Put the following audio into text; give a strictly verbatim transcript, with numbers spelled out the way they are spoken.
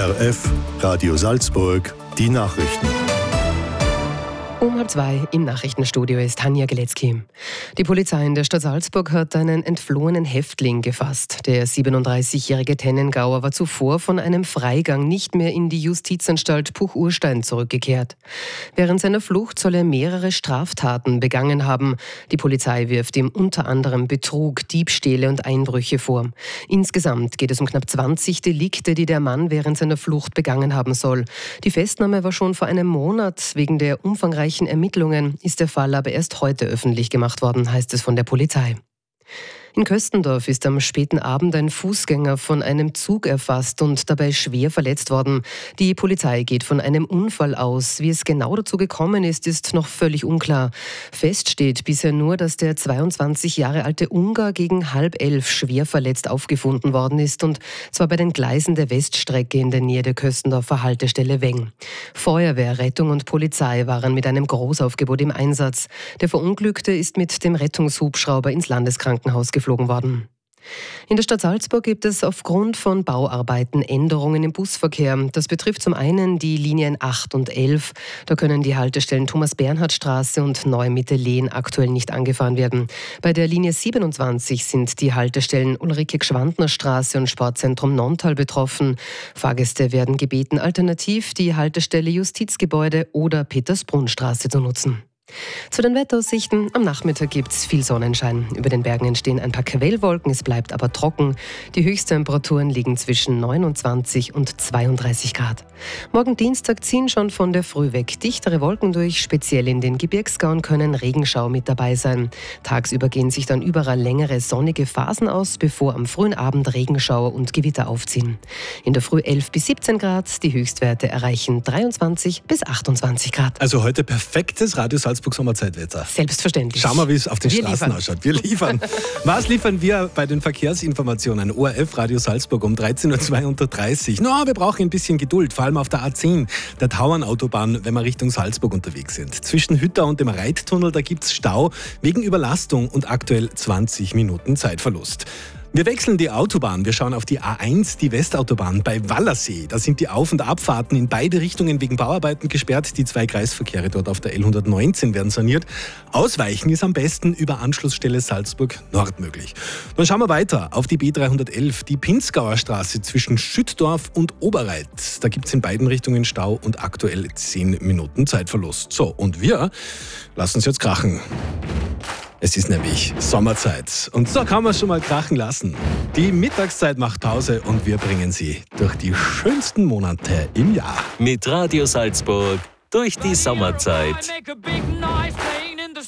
O R F, Radio Salzburg, die Nachrichten. Um halb zwei im Nachrichtenstudio ist Tanja Geletzky. Die Polizei in der Stadt Salzburg hat einen entflohenen Häftling gefasst. Der siebenunddreißigjährige Tennengauer war zuvor von einem Freigang nicht mehr in die Justizanstalt Puch-Urstein zurückgekehrt. Während seiner Flucht soll er mehrere Straftaten begangen haben. Die Polizei wirft ihm unter anderem Betrug, Diebstähle und Einbrüche vor. Insgesamt geht es um knapp zwanzig Delikte, die der Mann während seiner Flucht begangen haben soll. Die Festnahme war schon vor einem Monat. Wegen der umfangreichen Ermittlungen ist der Fall aber erst heute öffentlich gemacht worden, heißt es von der Polizei. In Köstendorf ist am späten Abend ein Fußgänger von einem Zug erfasst und dabei schwer verletzt worden. Die Polizei geht von einem Unfall aus. Wie es genau dazu gekommen ist, ist noch völlig unklar. Fest steht bisher nur, dass der zweiundzwanzig Jahre alte Ungar gegen halb elf schwer verletzt aufgefunden worden ist, und zwar bei den Gleisen der Weststrecke in der Nähe der Köstendorfer Haltestelle Weng. Feuerwehr, Rettung und Polizei waren mit einem Großaufgebot im Einsatz. Der Verunglückte ist mit dem Rettungshubschrauber ins Landeskrankenhaus geflogen worden. In der Stadt Salzburg gibt es aufgrund von Bauarbeiten Änderungen im Busverkehr. Das betrifft zum einen die Linien acht und elf. Da können die Haltestellen Thomas-Bernhard-Straße und Neumitte-Lehn aktuell nicht angefahren werden. Bei der Linie siebenundzwanzig sind die Haltestellen Ulrike-Gschwandner-Straße und Sportzentrum Nonntal betroffen. Fahrgäste werden gebeten, alternativ die Haltestelle Justizgebäude oder Petersbrunn-Straße zu nutzen. Zu den Wetteraussichten: Am Nachmittag gibt es viel Sonnenschein. Über den Bergen entstehen ein paar Quellwolken, es bleibt aber trocken. Die Höchsttemperaturen liegen zwischen neunundzwanzig und zweiunddreißig Grad. Morgen Dienstag ziehen schon von der Früh weg dichtere Wolken durch. Speziell in den Gebirgsgauen können Regenschauer mit dabei sein. Tagsüber gehen sich dann überall längere sonnige Phasen aus, bevor am frühen Abend Regenschauer und Gewitter aufziehen. In der Früh elf bis siebzehn Grad, die Höchstwerte erreichen dreiundzwanzig bis achtundzwanzig Grad. Also heute perfektes Radio Salzburg Sommerzeitwetter. Selbstverständlich. Schauen wir, wie es auf den wir Straßen liefern. ausschaut. Wir liefern. Was liefern wir bei den Verkehrsinformationen? O R F Radio Salzburg um dreizehn Uhr zweiunddreißig. No, wir brauchen ein bisschen Geduld, vor allem auf der A zehn, der Tauernautobahn, wenn wir Richtung Salzburg unterwegs sind. Zwischen Hütter und dem Reittunnel, da gibt es Stau wegen Überlastung und aktuell zwanzig Minuten Zeitverlust. Wir wechseln die Autobahn. Wir schauen auf die A eins, die Westautobahn bei Wallersee. Da sind die Auf- und Abfahrten in beide Richtungen wegen Bauarbeiten gesperrt. Die zwei Kreisverkehre dort auf der L hundertneunzehn werden saniert. Ausweichen ist am besten über Anschlussstelle Salzburg Nord möglich. Dann schauen wir weiter auf die B dreihundertelf, die Pinzgauer Straße zwischen Schüttdorf und Oberreit. Da gibt es in beiden Richtungen Stau und aktuell zehn Minuten Zeitverlust. So, und wir lassen es jetzt krachen. Es ist nämlich Sommerzeit und so kann man es schon mal krachen lassen. Die Mittagszeit macht Pause und wir bringen Sie durch die schönsten Monate im Jahr. Mit Radio Salzburg durch die Sommerzeit.